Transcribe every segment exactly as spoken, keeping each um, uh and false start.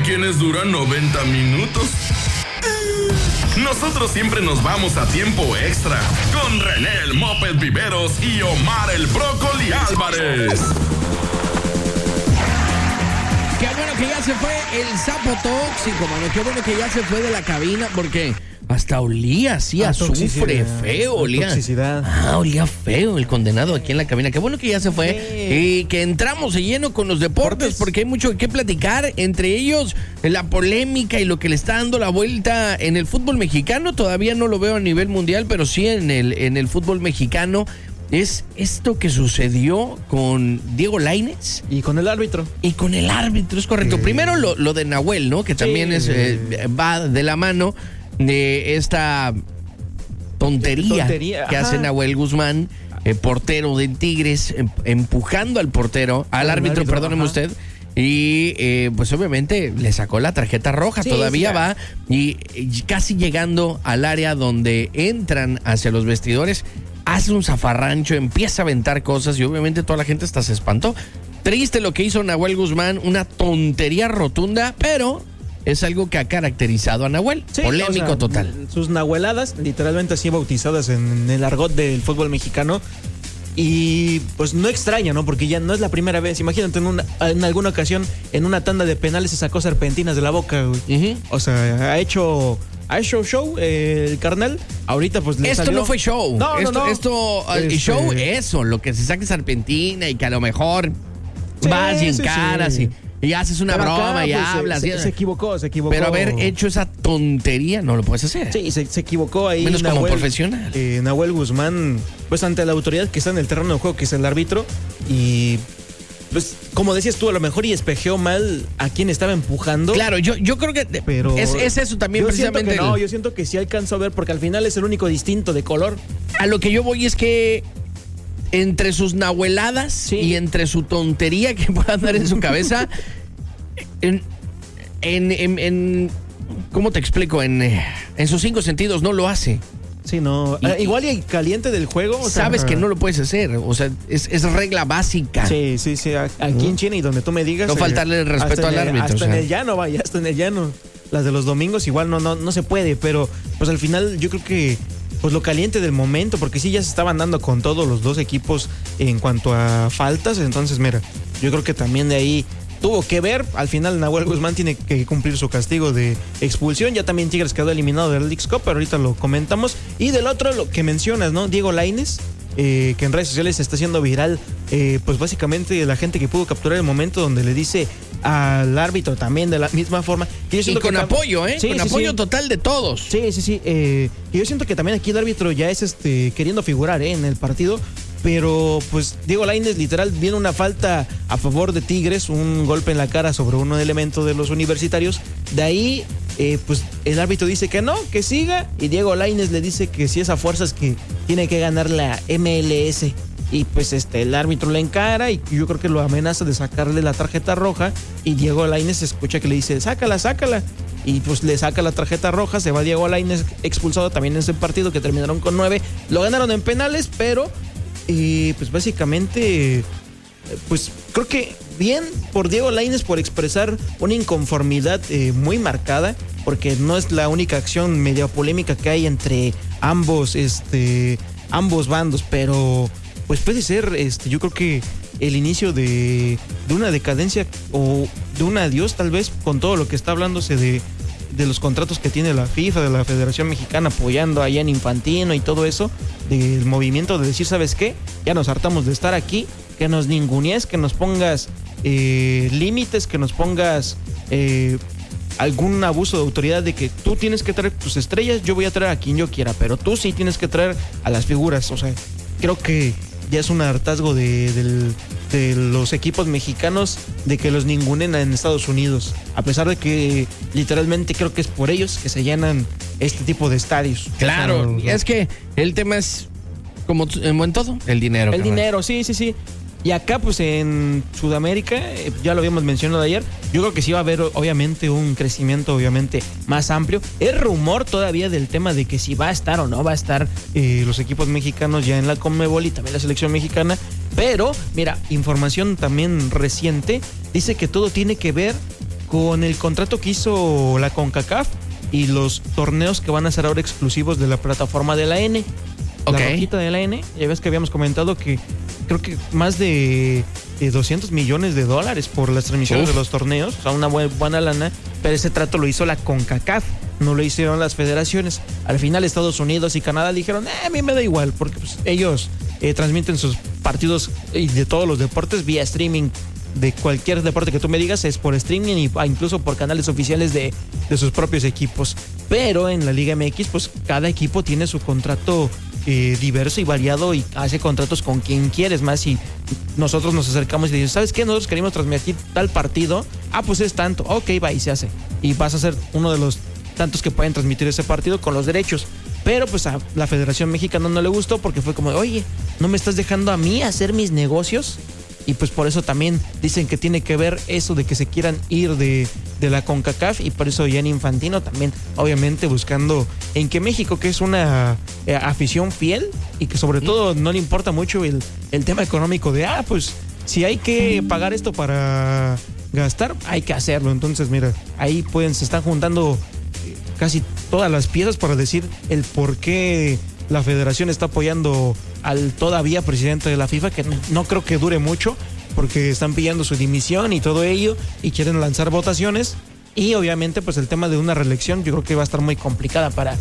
quienes duran noventa minutos. Nosotros siempre nos vamos a tiempo extra con René el Moped Viveros y Omar el Brócoli Álvarez. Qué bueno que ya se fue el sapo tóxico, mano. Qué bueno que ya se fue de la cabina porque hasta olía así a azufre, feo, olía. Toxicidad. Ah, olía feo el condenado aquí en la cabina. Qué bueno que ya se fue Sí. y que entramos de lleno con los deportes porque hay mucho que platicar. Entre ellos, la polémica y lo que le está dando la vuelta en el fútbol mexicano. Todavía no lo veo a nivel mundial, pero sí en el, en el fútbol mexicano. Es esto que sucedió con Diego Lainez. Y con el árbitro. Y con el árbitro, es correcto. Eh. Primero lo, lo de Nahuel, ¿no? Que también Sí. es eh, va de la mano de esta tontería, Tontería, que ajá. hace Nahuel Guzmán, eh, portero de Tigres, em- empujando al portero, al Al árbitro, árbitro, perdóneme ajá. usted. Y eh, pues obviamente le sacó la tarjeta roja, Sí, todavía sí, va y, y casi llegando al área donde entran hacia los vestidores, hace un zafarrancho, empieza a aventar cosas y obviamente toda la gente hasta se espantó. Triste lo que hizo Nahuel Guzmán, una tontería rotunda, pero es algo que ha caracterizado a Nahuel. Sí, Polémico o sea, total. Sus nahueladas, literalmente así bautizadas en el argot del fútbol mexicano. Y pues no extraña, ¿no? Porque ya no es la primera vez. Imagínate, en, una, en alguna ocasión, en una tanda de penales se sacó serpentinas de la boca, güey. Ujú. O sea, ha hecho... Ha hecho show eh, el carnal. Ahorita pues le Esto salió... no fue show. No, esto, no, no. esto el Este- show, eso, lo que se saque serpentina y que a lo mejor Sí, vas y sí, encaras sí. y, y haces una Pero acá, broma y pues, se- hablas. Se, y- se equivocó, se equivocó. pero haber hecho esa tontería no lo puedes hacer. Sí, se, se equivocó ahí. Menos como profesional. eh, Nahuel Guzmán, pues ante la autoridad que está en el terreno de juego, que es el árbitro, y pues como decías tú, a lo mejor y espejeó mal a quien estaba empujando. Claro, yo, yo creo que Pero es, es eso también yo siento precisamente. que no, el- yo siento que sí alcanzó a ver, porque al final es el único distinto de color. A lo que yo voy es que entre sus nahueladas Sí. y entre su tontería que pueda andar en su cabeza, en, en, en- en- ¿cómo te explico? En, eh, en sus cinco sentidos no lo hace. Sí, no. Y- Ah, igual y el caliente del juego. o sea, Sabes que no lo puedes hacer. O sea, es, es regla básica. Sí, sí, sí. a- Aquí en China y donde tú me digas. No eh, faltarle el respeto hasta en al el- árbitro, Hasta o en sea. el llano, vaya, hasta en el llano. Las de los domingos igual no, no, no se puede, pero pues al final yo creo que pues lo caliente del momento, porque sí ya se estaban dando con todos los dos equipos en cuanto a faltas. Entonces, mira, yo creo que también de ahí tuvo que ver. Al final Nahuel Guzmán tiene que cumplir su castigo de expulsión. Ya también Tigres quedó eliminado del Leagues Cup, pero ahorita lo comentamos. Y del otro, lo que mencionas, ¿no? Diego Lainez, eh, que en redes sociales se está haciendo viral. eh, pues básicamente la gente que pudo capturar el momento donde le dice al árbitro también de la misma forma. Que yo Y siento con que tam- apoyo, ¿eh? Sí, con sí, apoyo sí. total de todos. Sí, sí, sí. eh, y yo siento que también aquí el árbitro ya es este queriendo figurar ¿eh? en el partido. Pero pues Diego Lainez literal viene una falta a favor de Tigres, un golpe en la cara sobre un elemento de los universitarios. De ahí eh, pues el árbitro dice que no, que siga. Y Diego Lainez le dice que si es a fuerzas que tiene que ganar la M L S. Y pues este el árbitro le encara y yo creo que lo amenaza de sacarle la tarjeta roja. Y Diego Lainez escucha que le dice, sácala, sácala. Y pues le saca la tarjeta roja, se va Diego Lainez expulsado también en ese partido que terminaron con nueve. Lo ganaron en penales, pero eh, pues básicamente, eh, pues creo que bien por Diego Lainez por expresar una inconformidad eh, muy marcada, porque no es la única acción media polémica que hay entre ambos, este, ambos bandos, pero pues puede ser, este, yo creo que el inicio de, de una decadencia o de un adiós tal vez con todo lo que está hablándose de, de los contratos que tiene la FIFA, de la Federación Mexicana apoyando allá en Infantino y todo eso, del movimiento de decir, ¿sabes qué? Ya nos hartamos de estar aquí, que nos ningunees, que nos pongas eh, límites, que nos pongas eh, algún abuso de autoridad de que tú tienes que traer tus estrellas, yo voy a traer a quien yo quiera, pero tú sí tienes que traer a las figuras. O sea, creo que ya es un hartazgo de, del- de los equipos mexicanos de que los ningunen en Estados Unidos, a pesar de que literalmente creo que es por ellos que se llenan este tipo de estadios. Claro, O sea, es que el tema es como t- en todo, el dinero. el carnal. dinero, sí, sí, sí. Y acá, pues en Sudamérica, eh, ya lo habíamos mencionado ayer, yo creo que sí va a haber obviamente un crecimiento obviamente más amplio. Es rumor todavía del tema de que si va a estar o no va a estar eh, los equipos mexicanos ya en la Conmebol y también la selección mexicana. Pero, mira, información también reciente, dice que todo tiene que ver con el contrato que hizo la CONCACAF y los torneos que van a ser ahora exclusivos de la plataforma de la N. Okay. La rojita de la N, ya ves que habíamos comentado que creo que más de, de doscientos millones de dólares por las transmisiones Uf. de los torneos, o sea, una buena, buena lana, pero ese trato lo hizo la CONCACAF, no lo hicieron las federaciones. Al final Estados Unidos y Canadá dijeron, eh, a mí me da igual, porque pues, ellos eh, transmiten sus partidos de todos los deportes vía streaming. De cualquier deporte que tú me digas es por streaming y incluso por canales oficiales de, de sus propios equipos. Pero en la Liga M X, pues cada equipo tiene su contrato eh, diverso y variado y hace contratos con quien quieres más. Si nosotros nos acercamos y decimos, ¿sabes qué? Nosotros queremos transmitir tal partido. Ah, pues es tanto. Ok, va y se hace. Y vas a ser uno de los tantos que pueden transmitir ese partido con los derechos. Pero pues a la Federación Mexicana no le gustó porque fue como, oye, ¿no me estás dejando a mí hacer mis negocios? Y pues por eso también dicen que tiene que ver eso de que se quieran ir de, de la CONCACAF y por eso Gianni Infantino también obviamente buscando en que México, que es una eh, afición fiel y que sobre todo no le importa mucho el, el tema económico de, ah, pues si hay que pagar esto para gastar, hay que hacerlo. Entonces mira, ahí pueden, se están juntando casi todas las piezas para decir el por qué la federación está apoyando al todavía presidente de la FIFA, que no creo que dure mucho, porque están pidiendo su dimisión y todo ello, y quieren lanzar votaciones, y obviamente pues el tema de una reelección yo creo que va a estar muy complicada para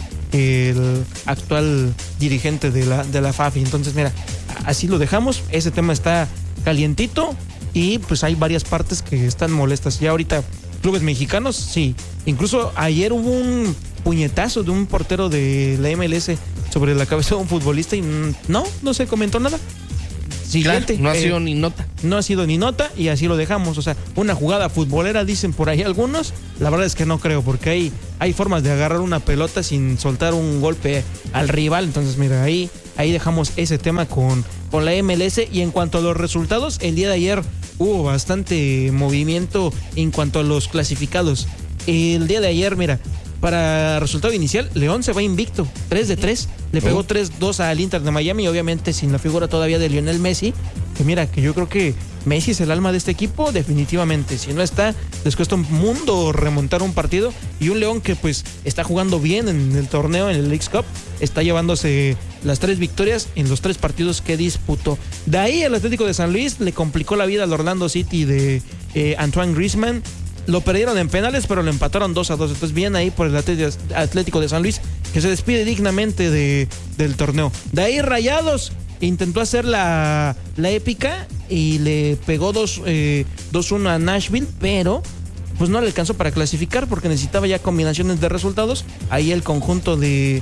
el actual dirigente de la, de la F A F. Entonces mira, así lo dejamos, ese tema está calientito, y pues hay varias partes que están molestas. Ya ahorita clubes mexicanos, sí, incluso ayer hubo un puñetazo de un portero de la M L S sobre la cabeza de un futbolista y no, no se comentó nada. Siguiente. Claro, no ha eh, sido ni nota. No ha sido ni nota y así lo dejamos. O sea, una jugada futbolera, dicen por ahí algunos. La verdad es que no creo, porque hay, hay formas de agarrar una pelota sin soltar un golpe al rival. Entonces, mira, ahí, ahí dejamos ese tema con, con la M L S. Y en cuanto a los resultados, el día de ayer hubo bastante movimiento en cuanto a los clasificados. El día de ayer, mira, para resultado inicial, León se va invicto, tres de tres, le pegó oh. tres dos al Inter de Miami, obviamente sin la figura todavía de Lionel Messi, que mira, que yo creo que Messi es el alma de este equipo, definitivamente. Si no está, les cuesta un mundo remontar un partido. Y un León que pues está jugando bien en el torneo, en el Leagues Cup, está llevándose las tres victorias en los tres partidos que disputó. De ahí el Atlético de San Luis le complicó la vida al Orlando City de eh, Antoine Griezmann. Lo perdieron en penales, pero lo empataron dos a dos. Entonces bien ahí por el Atlético de San Luis, que se despide dignamente de, del torneo. De ahí Rayados intentó hacer la, la épica y le pegó dos, eh, dos uno a Nashville, pero pues no le alcanzó para clasificar porque necesitaba ya combinaciones de resultados. Ahí el conjunto de,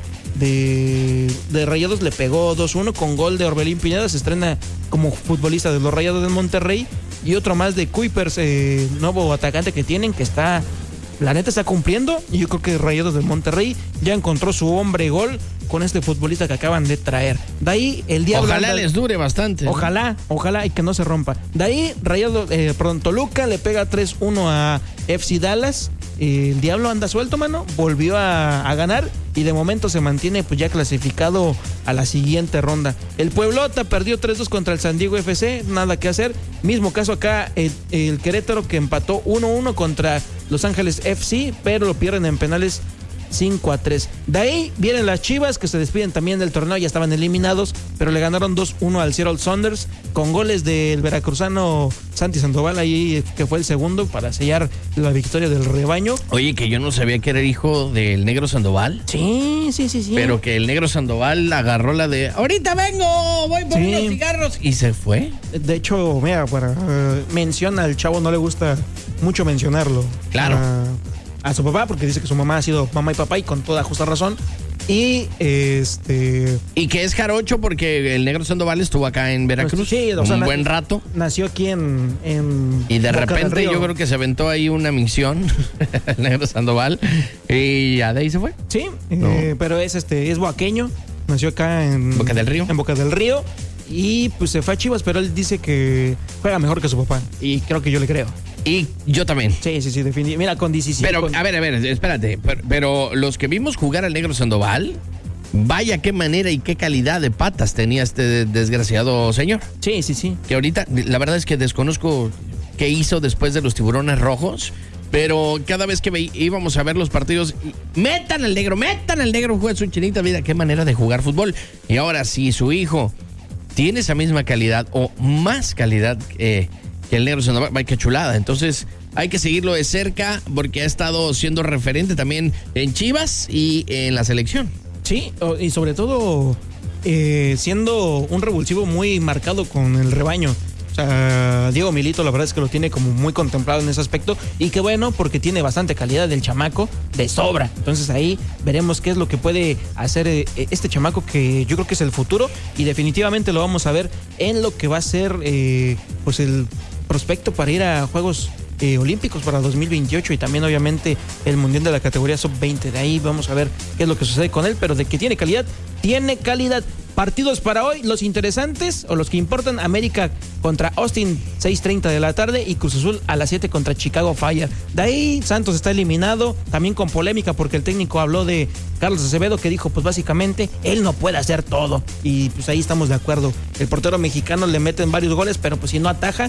de, de Rayados le pegó dos uno con gol de Orbelín Pineda. Se estrena como futbolista de los Rayados del Monterrey. Y otro más de Kuipers, eh, nuevo atacante que tienen, que está, la neta está cumpliendo. Y yo creo que Rayados del Monterrey ya encontró su hombre gol con este futbolista que acaban de traer. De ahí el Diablo. Ojalá anda, les dure bastante. Ojalá, ¿no? ojalá y que no se rompa. De ahí Rayados, eh, perdón, Toluca le pega tres uno a F C Dallas. Eh, el Diablo anda suelto, mano. Volvió a, a ganar y de momento se mantiene pues ya clasificado a la siguiente ronda. El Pueblota perdió tres dos contra el San Diego F C, nada que hacer. Mismo caso acá el, el Querétaro, que empató uno uno contra Los Ángeles F C, pero lo pierden en penales cinco a tres. De ahí vienen las Chivas, que se despiden también del torneo, ya estaban eliminados, pero le ganaron dos uno al Seattle Sounders con goles del veracruzano Santi Sandoval, ahí que fue el segundo para sellar la victoria del rebaño. Oye, que yo no sabía que era hijo del Negro Sandoval. Sí, sí, sí, sí. Pero que el Negro Sandoval agarró la de ahorita vengo, voy por sí. unos cigarros y se fue. De hecho, mira, para uh, menciona al chavo, no le gusta mucho mencionarlo. Claro. Uh, a su papá, porque dice que su mamá ha sido mamá y papá, y con toda justa razón. Y este. Y que es jarocho porque el Negro Sandoval estuvo acá en Veracruz. Sí, o un sea, buen rato. Nació aquí en. en y de Boca repente yo creo que se aventó ahí una misión, el Negro Sandoval. Y ya de ahí se fue. Sí, no. eh, pero es este, es boaqueño. Nació acá en. Boca del Río. En Boca del Río. Y pues se fue a Chivas, pero él dice que juega mejor que su papá. Y creo que yo le creo. Y yo también. Sí, sí, sí, definitivamente. Mira, con diecisiete. Pero, con... a ver, a ver, espérate. Pero, pero los que vimos jugar al Negro Sandoval, vaya qué manera y qué calidad de patas tenía este desgraciado señor. Sí, sí, sí. Que ahorita, la verdad es que desconozco qué hizo después de los Tiburones Rojos, pero cada vez que ve, íbamos a ver los partidos, metan al negro, metan al negro, juega su chinita vida, qué manera de jugar fútbol. Y ahora si su hijo tiene esa misma calidad o más calidad eh, que el negro Sandoval, qué chulada. Entonces hay que seguirlo de cerca porque ha estado siendo referente también en Chivas y en la selección. Sí, y sobre todo eh, siendo un revulsivo muy marcado con el rebaño. O sea, Diego Milito la verdad es que lo tiene como muy contemplado en ese aspecto y qué bueno porque tiene bastante calidad del chamaco de sobra. Entonces ahí veremos qué es lo que puede hacer eh, este chamaco que yo creo que es el futuro y definitivamente lo vamos a ver en lo que va a ser eh, pues el prospecto para ir a Juegos eh, Olímpicos para dos mil veintiocho y también obviamente el Mundial de la categoría sub veinte. De ahí vamos a ver qué es lo que sucede con él, pero de que tiene calidad, tiene calidad. Partidos para hoy, los interesantes o los que importan: América contra Austin, seis treinta de la tarde, y Cruz Azul a las siete contra Chicago Fire. De ahí Santos está eliminado, también con polémica porque el técnico habló de Carlos Acevedo, que dijo pues básicamente él no puede hacer todo, y pues ahí estamos de acuerdo. El portero mexicano le meten varios goles, pero pues si no ataja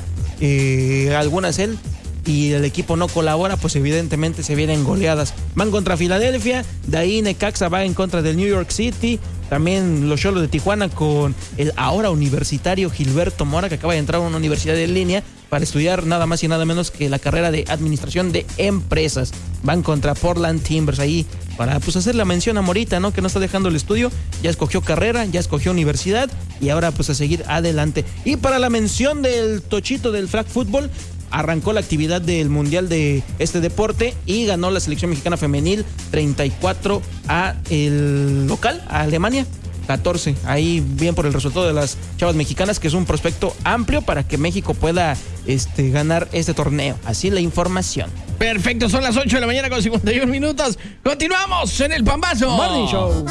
eh, algunas él y el equipo no colabora, pues evidentemente se vienen goleadas. Van contra Filadelfia, de ahí Necaxa va en contra del New York City. También los Xolos de Tijuana con el ahora universitario Gilberto Mora, que acaba de entrar a una universidad en línea para estudiar nada más y nada menos que la carrera de administración de empresas. Van contra Portland Timbers ahí para pues hacer la mención a Morita, ¿no? Que no está dejando el estudio, ya escogió carrera, ya escogió universidad y ahora pues a seguir adelante. Y para la mención del Tochito del flag football, arrancó la actividad del Mundial de este deporte y ganó la selección mexicana femenil treinta y cuatro a el local, a Alemania, catorce. Ahí bien por el resultado de las chavas mexicanas, que es un prospecto amplio para que México pueda este, ganar este torneo. Así la información. Perfecto, son las ocho de la mañana con cincuenta y uno minutos. Continuamos en el Pambazo Morning Show.